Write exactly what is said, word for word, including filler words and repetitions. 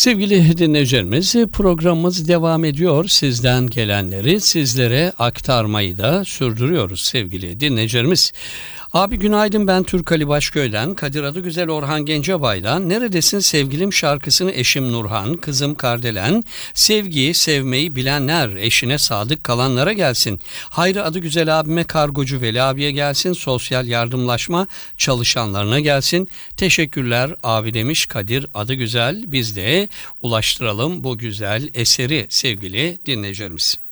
Sevgili dinleyicilerimiz, programımız devam ediyor. Sizden gelenleri sizlere aktarmayı da sürdürüyoruz sevgili dinleyicilerimiz. Abi günaydın, ben Türk Ali Başköy'den, Kadir Adıgüzel Orhan Gencebay'dan Neredesin Sevgilim şarkısını eşim Nurhan, kızım Kardelen, sevgiyi sevmeyi bilenler, eşine sadık kalanlara gelsin. Hayri Adıgüzel abime, kargocu Veli abiye gelsin, sosyal yardımlaşma çalışanlarına gelsin. Teşekkürler abi demiş Kadir Adıgüzel. Biz de ulaştıralım bu güzel eseri sevgili dinleyicilerimiz.